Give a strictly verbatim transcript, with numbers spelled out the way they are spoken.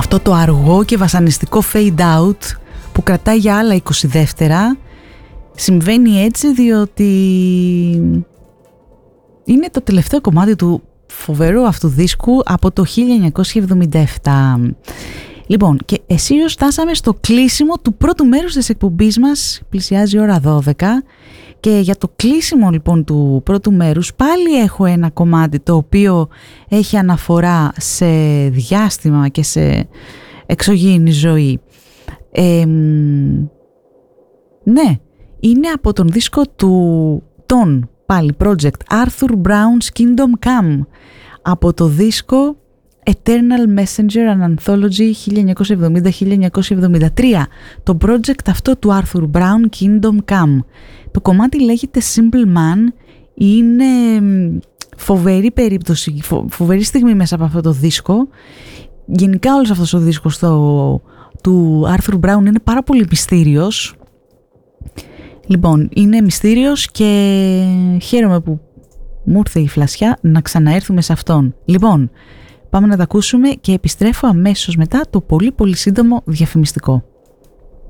Αυτό το αργό και βασανιστικό fade out που κρατάει για άλλα είκοσι δεύτερα συμβαίνει έτσι διότι είναι το τελευταίο κομμάτι του φοβερού αυτού δίσκου από το χίλια εννιακόσια εβδομήντα επτά. Λοιπόν, και εσείς φτάσαμε στο κλείσιμο του πρώτου μέρους της εκπομπής μας, πλησιάζει η ώρα δώδεκα, και για το κλείσιμο λοιπόν του πρώτου μέρους πάλι έχω ένα κομμάτι το οποίο έχει αναφορά σε διάστημα και σε εξωγήινη ζωή. Ε, ναι, είναι από τον δίσκο του τον πάλι project Arthur Brown's Kingdom Come, από το δίσκο Eternal Messenger an Anthology χίλια εννιακόσια εβδομήντα με χίλια εννιακόσια εβδομήντα τρία, το project αυτό του Arthur Brown Kingdom Come. Το κομμάτι λέγεται Simple Man, είναι φοβερή περίπτωση, φο, φοβερή στιγμή μέσα από αυτό το δίσκο. Γενικά όλος αυτός ο δίσκος το, του Arthur Brown είναι πάρα πολύ μυστήριος. Λοιπόν, είναι μυστήριος και χαίρομαι που μου ήρθε η φλασιά να ξαναέρθουμε σε αυτόν. Λοιπόν, πάμε να τα ακούσουμε και επιστρέφω αμέσως μετά το πολύ πολύ σύντομο διαφημιστικό.